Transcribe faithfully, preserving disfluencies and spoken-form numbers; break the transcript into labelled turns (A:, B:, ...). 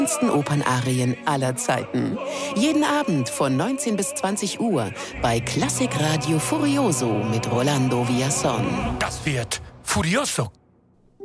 A: Opernarien aller Zeiten. Jeden Abend von neunzehn bis zwanzig Uhr bei Klassikradio Furioso mit Rolando Villazón.
B: Das wird Furioso.